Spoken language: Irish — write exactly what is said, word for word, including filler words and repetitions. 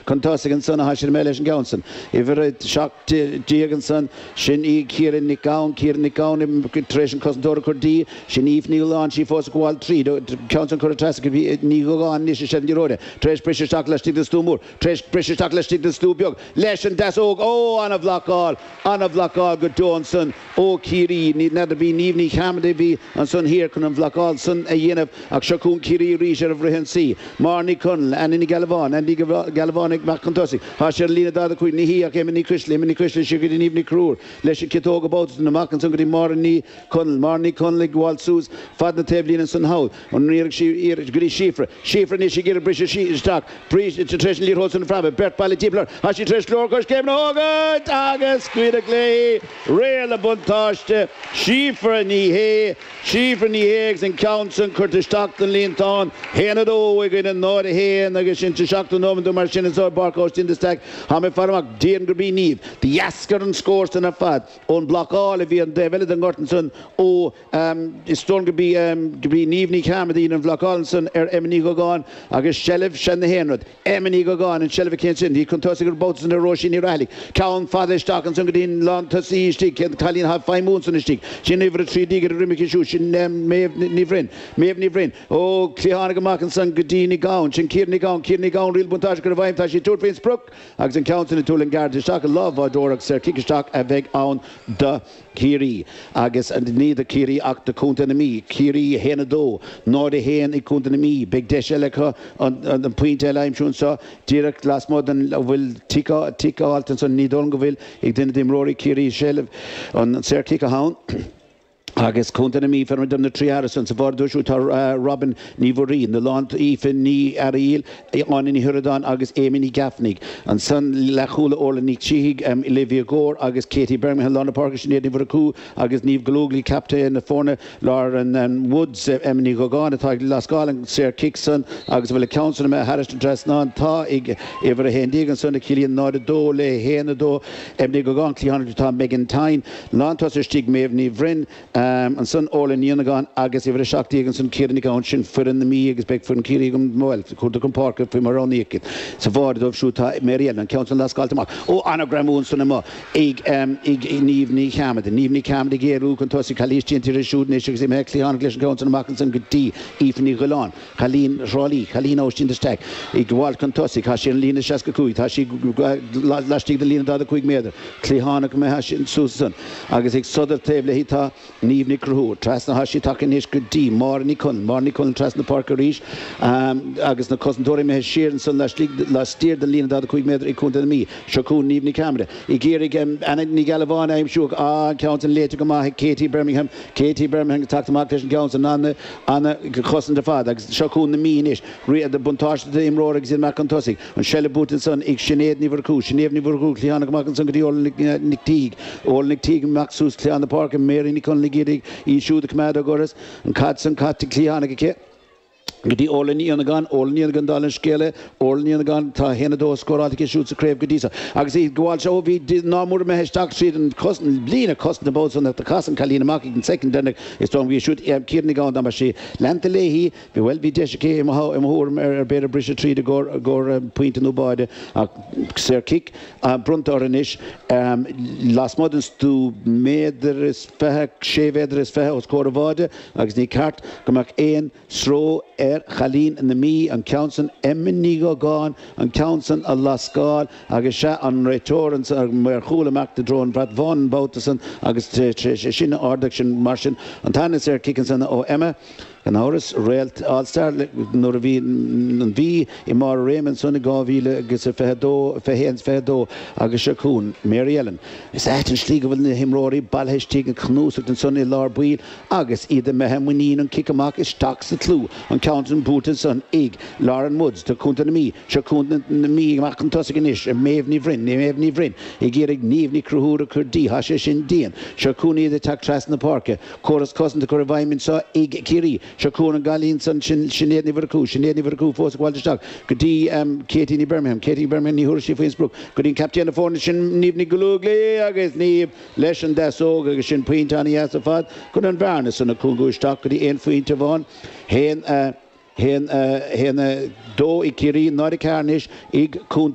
contosig an son has Melish and Gownson. If it shocked Diagonson, Shin E. Kieran Nick Gown, Kieran Nick Gown, Treasure Cosdor Cordi, Shin Eve Neil on, she was Wall Tree, Council Cortas could be Nigo on Nish and Rode, Tresh British Chocolate stick the Stumur, Tresh British Chocolate stick the Stubjog, Lesh and Dasog, oh, on a block all, on a block all, good Johnson, oh, Kiri, need not be Nivni Hamadi, and son here, Kun and block all, son a yen of Akshakun Kiri, Risha of Rehensi, Marnie Kunnel, and in Galavan, and Galvanic Macantosi, Hasher Lina Dada Queen, Nihia came in Chrisley, Mini Chrisley, she could in evening crew, Lesh Kitog about the Macan, somebody Marnie Kunnel, Marnie Kunnel, Walsus, Father Tevlin and Son Howe, on Eric Gri Schiffer, Schiffer, Nishigir, British Stock, Priest, it's a traditionally Holson from Bert Palatibler, Hashi Trish Lorcos came Hogan, Tagas, Quidaclay, Rail a Buntosh, Schiffer, Nihe, Schiffer, Nihegs, and Counts and Curtis Stockton, Linton, Henado, Wigan and Nord, Hen, I guess into Stockton, Norman, the Martian, and so Barcost in the stack, Hame Farmak, Dean Grabee Neve, the Yasker and scores to a fat, on block all of you and David and Gortonson, oh, um, it's going to be, um, to be Neve, Nick Hamadine and Block Allinson, er Emily Gogan, I guess Shelliv, Shen the Henrod, Emily Gogan, and Shelliv Kinson, he contosted boats in the Roshi in Rally, Count Father Stock and Sungadin, Long to see stick, and Colleen have five moons on the stick, she never a tree digger, Rimiki shoe, she may have Nivrin, may have Nivrin, oh, Cleonaga Mark and Son Gadini Gown, Shin Kirni Gown, Kirni Gown, real Buntage could have Tashi Tour Prince Brook, Ax and Count in the Tool and Guard, the Stock, love, Dorak, Sir Kickstock, a veg on the Kiri, Agus and neither Kiri act the Kuntanami, Kiri Henado, nor the Hen i Kuntanami, Big Desheleka on the point I'm sure so, direct last modern will tick out, tick out, and so Nidongoville, it didn't Rory Kiri Shell on Sir Kickahound. Agus Kuntanami from the Triarison, Savardush, uh, Robin Nivorin, the Lant Ethan Ni Ariel, on in Huradan, Agus Emini Gaffnig, and son Lachula Orlanik Chihig, um, Olivia Gore, Agus Katie Birmingham, Lana Parker, Sinead Nivoraku, Agus Neve Glogli, Captain, the Forna, Lauren and Woods, uh, Emini Gogan, the Tag Lascal, and Sir Kickson, Agus Villa Council, Harrison Dresnan, Ta, Ig, Ever Hendig, and son of Killian Nordado, Le Henado, Emini Gogan, Cleon Tom Megan Tyne, Lantos Stig Maeve Nivrin, Um, and son all in Yanagan, Agus ever a shock Dieganson, Kieran Counchin, for in the me, expect for Kirigum Moel, Kurtakum Parker, from around the Icket. So far, the Shuta, Marielle, and Council Las Galtamak. Oh, anagram on Sonama, Ig, um, Ig in evening Hamid, and evening Hamid, Geru, Contosi, Kalish, into the shoot, Nishik, Mekli, English, Council, Mackinson, good tea, Evening Golan, Haleen, Raleigh, Haleen Ocean the stack, Ig Wal Contosi, Hashin, Lina Shaskakui, Hashi, Lastig, the Lina, the Quick Mother, Klihanak, Mahashin, Susan, Agus, Soda Table, Hita, Evening Crew, Trasna Hashi Takanish good D, Marnie Kun, Marnie Kun, Trasna Parker Rish, um, Agus na Cousin Dory Meh Sheer and Son last last year the Lina the Quick Mother, Ikun and me, Shakun, Evening Camera, Igirig, and Nigalavan, I'm sure, ah, Council later, Gama, Katie Birmingham, Katie Birmingham, talked to Mark Council, Anna, Anna, Cousin the Father, Shakun the Meanish, Read the Buntosh, the Imrorix in Macantosi, and Shelley Boot and Son, Ik Sinead Niverku, Sinead Niverku, Cleana Mackinson, all Nick Teague, all Nick Teague, Maxus, Cleana Park, and Mary Nicon Ligiri. He shoot the command of Goris and Cats and Cat to Cleanic. Gdi all in the gun, all in the Gandal scale, all in the gun, Tahenado, Scoratic shoots a crave Gadisa. Axi Gualcho, we did no more Mehstock Street and Costin, Blina, Costin the boats on the Cassan Kalina marking in second, then it's strong we shoot Kirnigan Damashi, Lantalehi, we will be Deshke, Maho, Mahor, better Brisha tree to go, go point in the body, Sir Kick, Bruntorinish, um, last modern to Medres Fehak, Shevedres Fehos Coravada, Axni Cart, Kamak Ain, Sro, Er, Khalin and the me and Council Eminigo gone and Council Alaskal Agasha and Retorrance and Merhula Mac the drone Brad Von Boutison Agus Shina Ardaction Martian and Tanis Air Kickinson O Emma. And Horace Rail All-Star Norvi V Imar Raymond Sonigavile gets a Fedo Fehens Fedo Agashakun Mary Ellen. Is that in Schlieg of him Rory Balhesh Tig and Knus and Sonny Larbuil Agus either Mehamwinin and Kikamak is Stocks the Clue and Counting Booted Son Ig Lauren Woods to Kuntanami Shakun the me Macantosiganish and Maeve Nivrin Maeve Nivrin Igirig Nivni Kruhura Kurdi Hashish Indian Shakuni the Taktras in the Park Chorus cousin the Koravaimin saw Ig Kiri Shakun and Galin son Sinead Niverku, Sinead Niverku, Force Walderstock, Goody um Katie Birmingham, Katie Birmingham, Nihurshi Finsbrook, Goody Captain of Fornation, Nivni Gulugli, I guess Niv, Leshan Dasso, Gashin Point on the Asafat, Goodon Varnus on a Kungu stock, Goody N Fuintavon, Hen uh Hen uh Hen uh Do Ikiri, Noricarnish, Ig Kun.